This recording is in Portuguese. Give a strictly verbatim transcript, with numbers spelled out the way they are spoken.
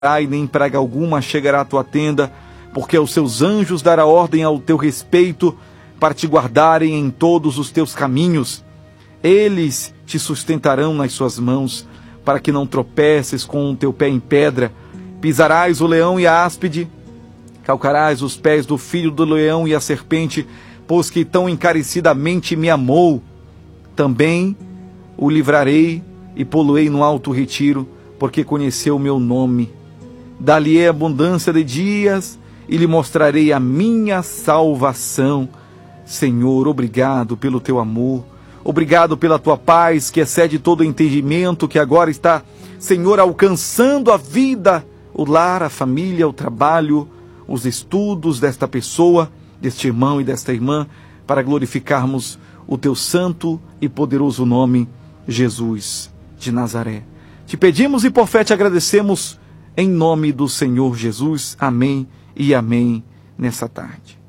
e nem praga alguma chegará à tua tenda, porque aos seus anjos dará ordem ao teu respeito, para te guardarem em todos os teus caminhos. Eles te sustentarão nas suas mãos, para que não tropeces com o teu pé em pedra. Pisarás o leão e a áspide, calcarás os pés do filho do leão e a serpente, pois que tão encarecidamente me amou. Também o livrarei e pô-lo-ei no alto retiro, porque conheceu o meu nome. Dar-lhe-ei abundância de dias e lhe mostrarei a minha salvação. Senhor, obrigado pelo teu amor, obrigado pela tua paz que excede todo entendimento, que agora está, Senhor, alcançando a vida, o lar, a família, o trabalho, os estudos desta pessoa, deste irmão e desta irmã, para glorificarmos o teu santo e poderoso nome, Jesus de Nazaré. Te pedimos e por fé te agradecemos, em nome do Senhor Jesus. Amém e amém nessa tarde.